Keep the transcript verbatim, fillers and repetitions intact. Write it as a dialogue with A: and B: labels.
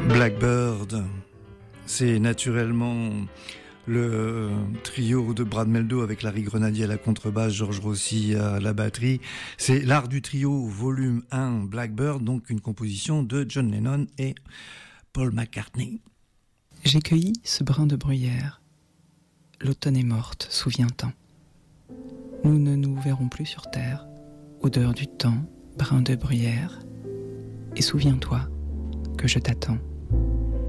A: Blackbird, c'est naturellement le trio de Brad Mehldau avec Larry Grenadier à la contrebasse, Georges Rossi à la batterie. C'est l'art du trio volume un Blackbird, donc une composition de John Lennon et Paul McCartney.
B: J'ai cueilli ce brin de bruyère. L'automne est morte, souviens-t'en. Nous ne nous verrons plus sur terre. Odeur du temps, brin de bruyère. Et souviens-toi que je t'attends.